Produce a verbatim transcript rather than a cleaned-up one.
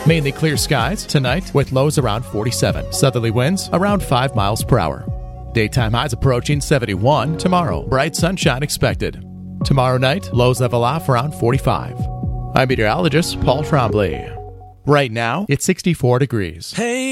Mainly clear skies tonight with lows around forty-seven. Southerly winds around five miles per hour. Daytime highs approaching seventy-one tomorrow. Bright sunshine expected. Tomorrow night, lows level off around forty-five. I'm meteorologist Paul Trombley. Right now, it's sixty-four degrees. Hey.